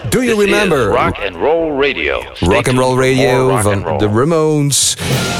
Do You Remember? Rock and Roll Radio. Rock and Roll Radio van de Ramones.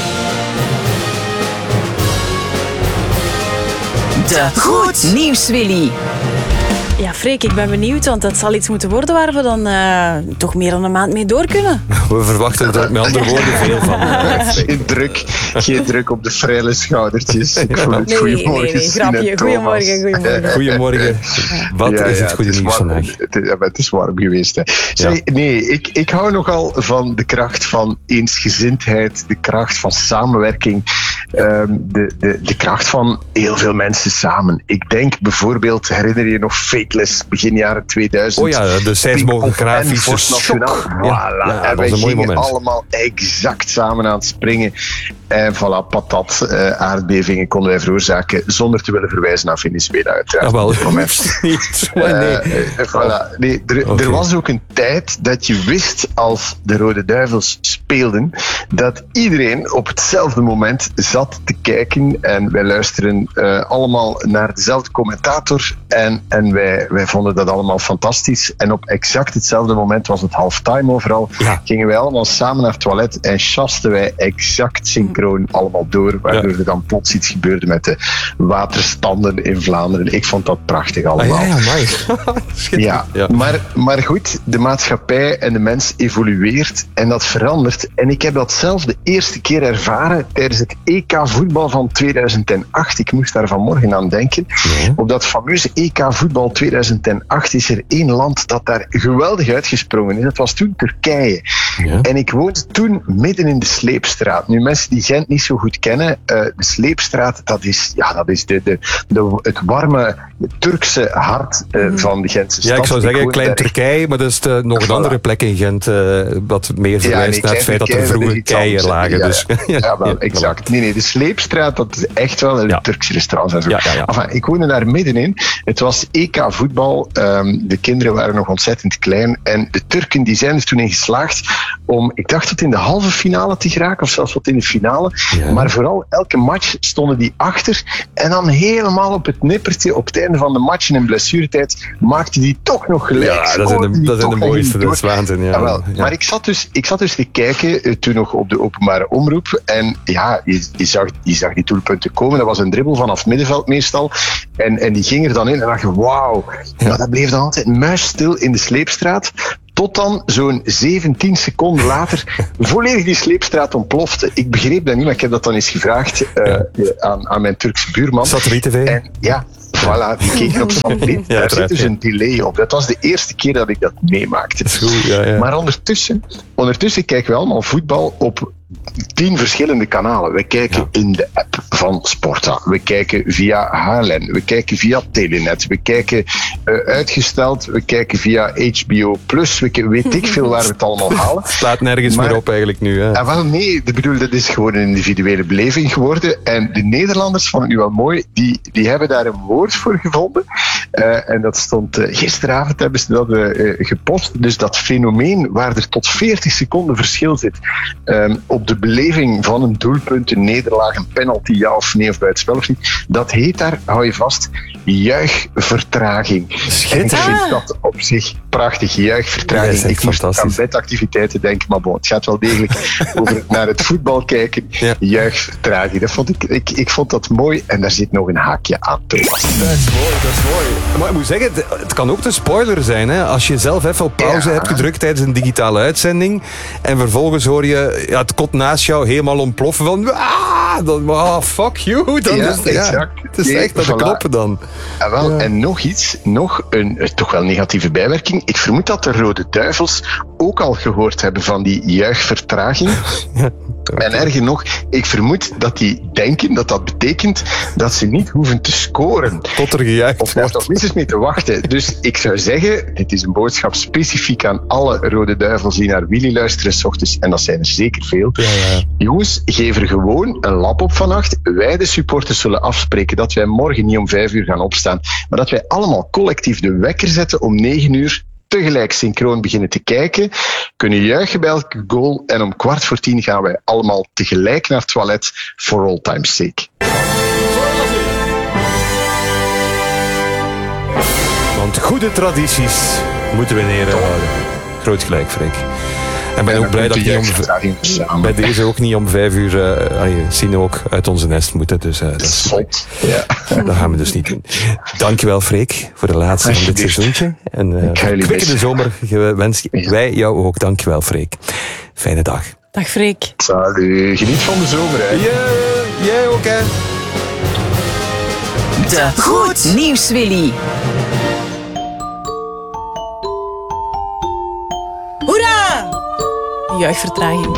De Goed Nieuws Willy. Ja, Freek, ik ben benieuwd, want dat zal iets moeten worden waar we dan toch meer dan een maand mee door kunnen. We verwachten er met andere woorden veel van. Geen druk op de frele schoudertjes. Ik voel het. Nee, grapje. Goedemorgen. Wat is het goede nieuws vandaag? Het is warm geweest. Hè. Zeg, nee, ik hou nogal van de kracht van eensgezindheid, de kracht van samenwerking, de kracht van heel veel mensen samen. Ik denk bijvoorbeeld, herinner je nog Fateless, begin jaren 2000? Oh ja, de seismografische shock. Voilà. En wij gingen allemaal exact samen aan het springen. En voilà, patat, aardbevingen konden wij veroorzaken zonder te willen verwijzen naar Venezuela, uiteraard. Wel, Er was ook een tijd dat je wist, als de Rode Duivels speelden, dat iedereen op hetzelfde moment zat te kijken en wij luisteren allemaal naar dezelfde commentator en wij vonden dat allemaal fantastisch. En op exact hetzelfde moment was het halftime overal. Ja. Gingen wij allemaal samen naar het toilet en chasten wij exact synchroon allemaal door, waardoor er dan plots iets gebeurde met de waterstanden in Vlaanderen. Ik vond dat prachtig allemaal. Maar goed, de maatschappij en de mens evolueert en dat verandert. En ik heb dat zelf de eerste keer ervaren tijdens het EK voetbal van 2008. Ik moest daar vanmorgen aan denken. Ja. Op dat fameuze EK voetbal 2008 is er één land dat daar geweldig uitgesprongen is. Dat was toen Turkije. Ja. En ik woonde toen midden in de Sleepstraat. Nu, mensen die Gent niet zo goed kennen, de Sleepstraat, dat is het warme Turkse hart van de Gentse stad. Ja, ik zou zeggen Klein Turkije, maar dat is nog een andere plek in Gent, wat meer verwijst naar het feit dat er vroeger keien lagen. Exact. Nee, de Sleepstraat, dat is echt wel een Turks restaurant en zo. Enfin, ik woonde daar middenin. Het was EK voetbal. De kinderen waren nog ontzettend klein. En de Turken die zijn er toen in geslaagd om, ik dacht tot in de halve finale te geraken, of zelfs tot in de finale. Ja. Maar vooral elke match stonden die achter. En dan helemaal op het nippertje, op het einde van de match en in blessuretijd, maakte die toch nog gelijk. Ja, dat zijn de mooiste, dat is waanzin. Ja. Ja. Maar ik zat dus te kijken, toen nog op de openbare omroep. En ja, je zag die doelpunten komen. Dat was een dribbel vanaf middenveld meestal. En die ging er dan in en dacht je, wauw. Ja. Maar dat bleef dan altijd muisstil in de Sleepstraat. Tot dan, zo'n 17 seconden later, volledig die Sleepstraat ontplofte. Ik begreep dat niet, maar ik heb dat dan eens gevraagd aan mijn Turkse buurman. Satelliet-tv. En ja, voilà, die keken op satelliet. Daar zit dus een delay op. Dat was de eerste keer dat ik dat meemaakte. Dat is goed, ja. Maar ondertussen kijken we allemaal voetbal op 10 verschillende kanalen. We kijken in de app van Sporta. We kijken via HLN. We kijken via Telenet. We kijken uitgesteld. We kijken via HBO+. Weet ik veel waar we het allemaal halen. Het slaat nergens meer op eigenlijk nu. Hè? Wel, nee, dat is gewoon een individuele beleving geworden. En de Nederlanders vonden het nu wel mooi. Die hebben daar een woord voor gevonden. En dat stond gisteravond hebben ze dat gepost. Dus dat fenomeen waar er tot 40 seconden verschil zit op de beleving van een doelpunt, een nederlaag, een penalty, ja of nee, of buitenspel of niet. Dat heet daar, hou je vast, juichvertraging. En ik vind dat op zich prachtig, juichvertraging. Ja, ik moest aan bedactiviteiten denken, maar bon, het gaat wel degelijk over naar het voetbal kijken. Ja. Juichvertraging, dat vond ik vond dat mooi en daar zit nog een haakje aan. Dat is mooi. Maar ik moet zeggen, het kan ook een spoiler zijn. Hè? Als je zelf even op pauze hebt gedrukt tijdens een digitale uitzending en vervolgens hoor je het kot naast jou helemaal ontploffen van fuck you. Dan is het is echt aan de knoppen dan. En nog iets, een toch wel negatieve bijwerking. Ik vermoed dat de Rode Duivels ook al gehoord hebben van die juichvertraging. En erger nog, ik vermoed dat die denken dat dat betekent dat ze niet hoeven te scoren. Tot er gejuicht wordt. Of daar toch minstens mee te wachten. Dus ik zou zeggen, dit is een boodschap specifiek aan alle Rode Duivels die naar Willy luisteren 's ochtends, en dat zijn er zeker veel. Ja. Jongens, geef er gewoon een lap op vannacht. Wij, de supporters, zullen afspreken dat wij morgen niet om 5 uur gaan opstaan, maar dat wij allemaal collectief de wekker zetten om 9 uur, tegelijk synchroon beginnen te kijken, kunnen juichen bij elke goal en om 9:15 gaan wij allemaal tegelijk naar het toilet for all time's sake. Want goede tradities moeten we neerhouden. Groot gelijk, Freek. En ben ook blij dat je bij deze ook niet om 5 uur Sino ook uit onze nest moeten. Dus dat is zot. Ja. Dat gaan we dus niet doen. Dankjewel, Freek, voor de laatste van dit seizoentje. En kwikkende zomer wens wij jou ook. Dankjewel, Freek. Fijne dag. Dag, Freek. Salut. Geniet van de zomer, hè. Jij ook, hè. De Goed Nieuws Willy. Hoera! Juichvertraging.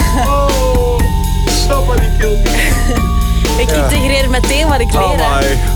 Stop maar die kill. Ik integreer meteen wat ik leer. Oh my.